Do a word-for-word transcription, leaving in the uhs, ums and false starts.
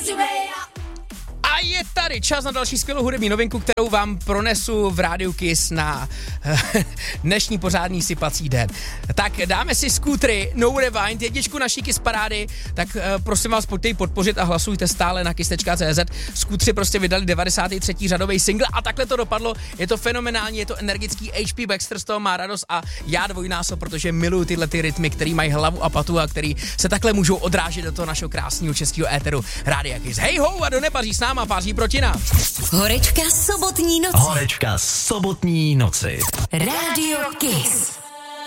A je tady čas na další skvělou hudební novinku, kterou vám pronesu v Rádiu Kiss na dnešní pořádný sypací den. Tak dáme si skútry No Rewind, jedničku naší Kiss parády, tak prosím vás, pojďte ji podpořit a hlasujte stále na kiss tečka cé zet. Skútři prostě vydali devadesátý třetí řadový single a takhle to dopadlo. Je to fenomenální, je to energický, H P Baxter z toho má radost a já dvojnásob, protože miluju tyhle ty rytmy, který mají hlavu a patu a který se takhle můžou odrážet do toho našeho krásného českého éteru Rádia Kiss. Hej ho a do nepaří s náma, páří proti nám. Horečka sobotní noci. Horečka sobotní noci. Rádio Kiss.